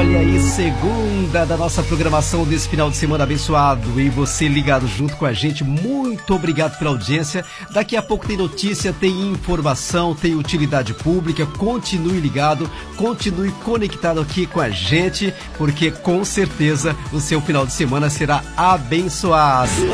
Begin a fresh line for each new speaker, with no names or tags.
Olha aí, segunda da nossa programação desse final de semana abençoado. E você ligado junto com a gente, muito obrigado pela audiência. Daqui a pouco tem notícia, tem informação, tem utilidade pública. Continue ligado, continue conectado aqui com a gente, porque com certeza o seu final de semana será abençoado.